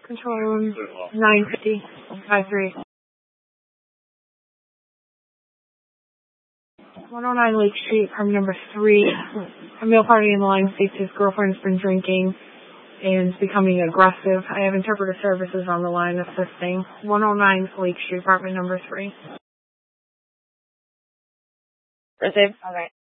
Control room 950, 53. 109 Lake Street, apartment number 3. A male party in the line states his girlfriend's been drinking and is becoming aggressive. I have interpreter services on the line assisting. 109 Lake Street, apartment number 3. Receive. All right.